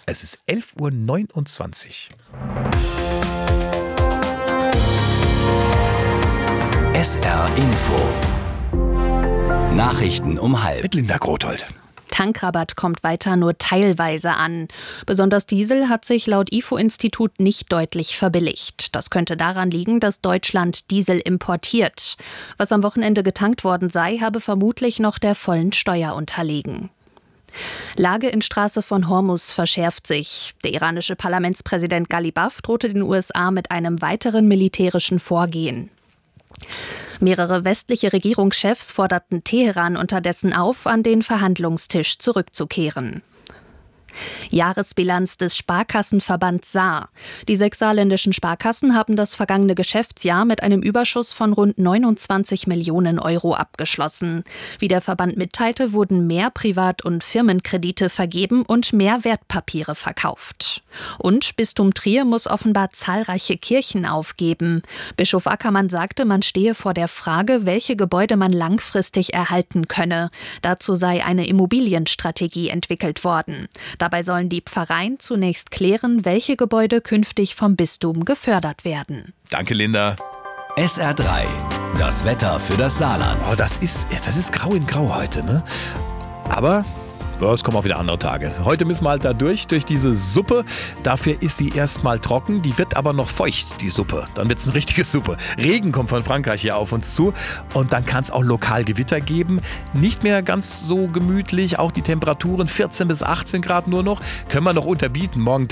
Es ist 11.29 Uhr. SR Info. Nachrichten um 12:30. Mit Linda Grothold. Tankrabatt kommt weiter nur teilweise an. Besonders Diesel hat sich laut IFO-Institut nicht deutlich verbilligt. Das könnte daran liegen, dass Deutschland Diesel importiert. Was am Wochenende getankt worden sei, habe vermutlich noch der vollen Steuer unterlegen. Lage in Straße von Hormuz verschärft sich. Der iranische Parlamentspräsident Ghalibaf drohte den USA mit einem weiteren militärischen Vorgehen. Mehrere westliche Regierungschefs forderten Teheran unterdessen auf, an den Verhandlungstisch zurückzukehren. Jahresbilanz des Sparkassenverbands Saar. Die 6 saarländischen Sparkassen haben das vergangene Geschäftsjahr mit einem Überschuss von rund 29 Millionen Euro abgeschlossen. Wie der Verband mitteilte, wurden mehr Privat- und Firmenkredite vergeben und mehr Wertpapiere verkauft. Und Bistum Trier muss offenbar zahlreiche Kirchen aufgeben. Bischof Ackermann sagte, man stehe vor der Frage, welche Gebäude man langfristig erhalten könne. Dazu sei eine Immobilienstrategie entwickelt worden. Dabei sollen die Pfarreien zunächst klären, welche Gebäude künftig vom Bistum gefördert werden. Danke, Linda. SR3. Das Wetter für das Saarland. Oh, das ist grau in grau heute, ne? Aber es kommen auch wieder andere Tage. Heute müssen wir halt da durch diese Suppe. Dafür ist sie erstmal trocken. Die wird aber noch feucht, die Suppe. Dann wird es eine richtige Suppe. Regen kommt von Frankreich hier auf uns zu. Und dann kann es auch lokal Gewitter geben. Nicht mehr ganz so gemütlich. Auch die Temperaturen 14 bis 18 Grad nur noch. Können wir noch unterbieten. Morgen